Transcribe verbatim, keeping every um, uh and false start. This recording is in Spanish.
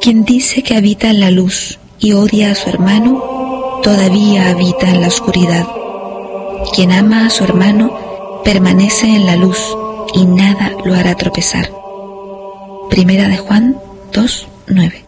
Quien dice que habita en la luz y odia a su hermano, todavía habita en la oscuridad. Quien ama a su hermano permanece en la luz y nada lo hará tropezar. Primera de Juan dos, nueve.